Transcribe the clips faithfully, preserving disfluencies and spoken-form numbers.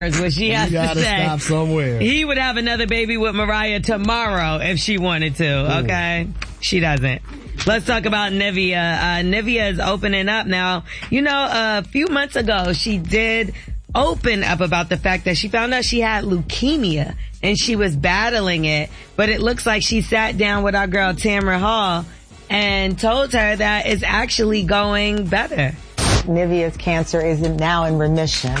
what she has you gotta to say. Stop somewhere. He would have another baby with Mariah tomorrow if she wanted to, okay? Ooh. She doesn't. Let's talk about Nivea. Uh, Nivea is opening up now. You know, a few months ago, she did open up about the fact that she found out she had leukemia and she was battling it, but it looks like she sat down with our girl Tamara Hall and told her that it's actually going better. Nivea's cancer is now in remission.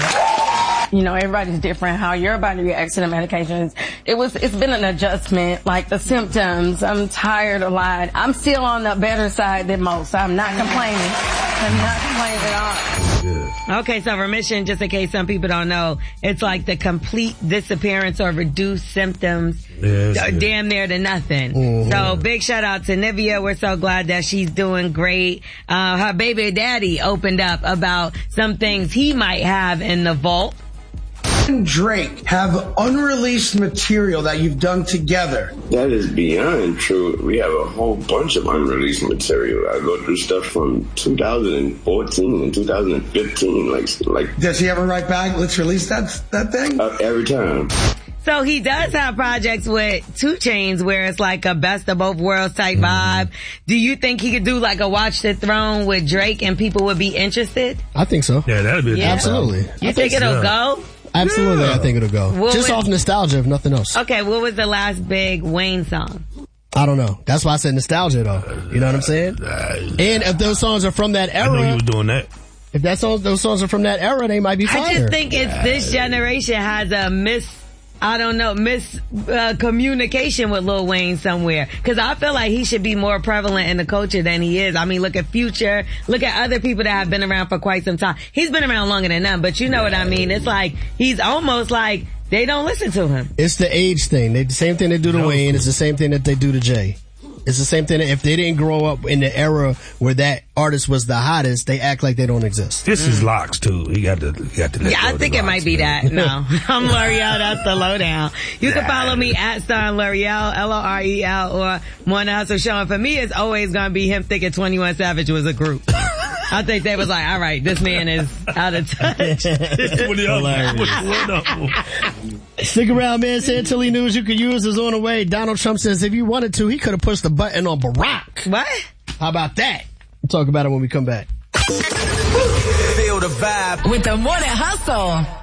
You know, everybody's different, how your body reacts to the medications. It was, it's been an adjustment, like the symptoms. I'm tired a lot. I'm still on the better side than most. I'm not complaining. I'm not complaining at all. Okay, so remission, just in case some people don't know, it's like the complete disappearance or reduced symptoms, yes, d- damn near to nothing. Mm-hmm. So big shout out to Nivea. We're so glad that she's doing great. Uh, her baby daddy opened up about some things he might have in the vault. And Drake have unreleased material that you've done together. That is beyond true. We have a whole bunch of unreleased material. I go through stuff from two thousand fourteen and two thousand fifteen. Like, like. Does he ever write back, let's release that, that thing? Uh, every time. So he does have projects with two Chainz where it's like a best of both worlds type mm. vibe. Do you think he could do like a Watch the Throne with Drake and people would be interested? I think so. Yeah, that'd be yeah. Absolutely. You I think, think it'll so. go? Absolutely, yeah. I think it'll go. What Just was, off nostalgia, if nothing else. Okay, what was the last big Wayne song? I don't know. That's why I said nostalgia, though. You know what I'm saying? And if those songs are from that era, I knew you were doing that. If that song, those songs are from that era, they might be fire. I just think it's yeah. this generation has a miss. I don't know, mis uh, communication with Lil Wayne somewhere. Cause I feel like he should be more prevalent in the culture than he is. I mean, look at Future, look at other people that have been around for quite some time. He's been around longer than them, but you know what I mean? It's like, he's almost like, they don't listen to him. It's the age thing. They, the same thing they do to no. Wayne, it's the same thing that they do to Jay. It's the same thing that if they didn't grow up in the era where that artist was the hottest, they act like they don't exist. This mm. is Locks too. He got to, he got to let Yeah, I think it might be man. that. No. I'm L'Oreal. That's the lowdown. You yeah. can follow me at Star L'Oreal, L O R E L, or Morning Hustle Show. And for me, it's always going to be him thinking twenty-one Savage was a group. I think they was like, all right, this man is out of touch. Stick around, man. Santilli news you could use is on the way. Donald Trump says if you wanted to, he could have pushed the button on Barack. What? How about that? We'll talk about it when we come back. Feel the vibe with the Morning Hustle.